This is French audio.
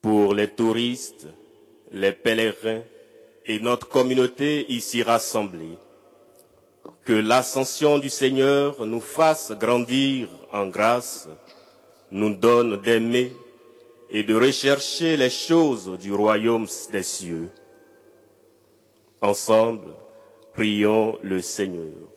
pour les touristes, les pèlerins et notre communauté ici rassemblée. Que l'ascension du Seigneur nous fasse grandir en grâce, nous donne d'aimer et de rechercher les choses du royaume des cieux. Ensemble, prions le Seigneur.